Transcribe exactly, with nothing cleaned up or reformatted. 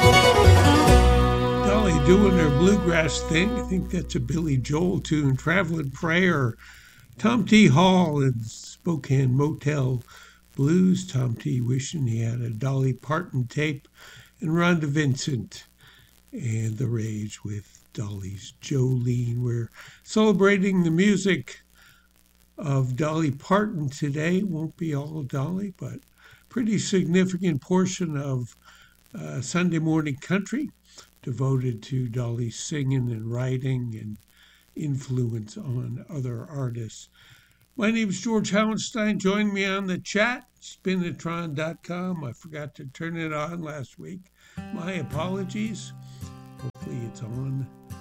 Dolly doing her bluegrass thing. I think that's a Billy Joel tune. Traveling Prayer. Tom T. Hall and Spokane Motel Blues. Tom T. wishing he had a Dolly Parton tape. And Rhonda Vincent and The Rage with Dolly's Jolene. We're celebrating the music of Dolly Parton today. Won't be all Dolly, but pretty significant portion of uh, Sunday morning country devoted to Dolly's singing and writing and influence on other artists. My name is George Howenstein. Join me on the chat, spinatron dot com. I forgot to turn it on last week. My apologies. Hopefully it's on